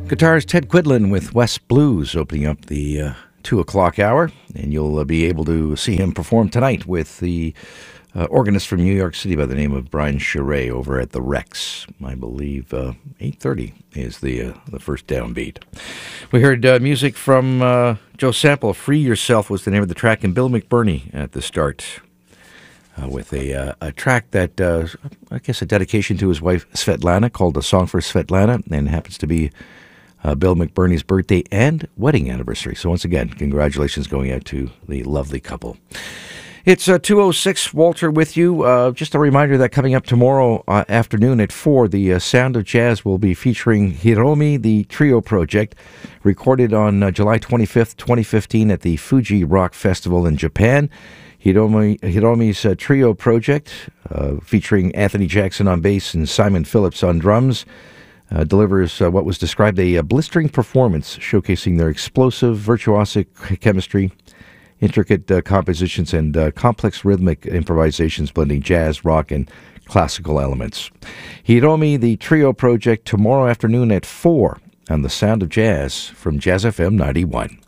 Guitarist Ted Quidlin with West Blues opening up the 2 o'clock hour, and you'll be able to see him perform tonight with the organist from New York City by the name of Brian Charest over at the Rex. I believe 8:30 is the first downbeat. We heard music from Joe Sample. Free Yourself was the name of the track, and Bill McBurney at the start with a track that, I guess, a dedication to his wife Svetlana, called A Song for Svetlana, and happens to be Bill McBurney's birthday and wedding anniversary. So once again, congratulations going out to the lovely couple. It's 2:06, Walter with you. Just a reminder that coming up tomorrow afternoon at 4, the Sound of Jazz will be featuring Hiromi, the Trio Project, recorded on July 25th, 2015 at the Fuji Rock Festival in Japan. Hiromi's Trio Project, featuring Anthony Jackson on bass and Simon Phillips on drums, delivers what was described a blistering performance showcasing their explosive, virtuosic chemistry, intricate compositions, and complex rhythmic improvisations blending jazz, rock, and classical elements. Hiromi, the Trio Project, tomorrow afternoon at 4 on the Sound of Jazz from Jazz FM 91.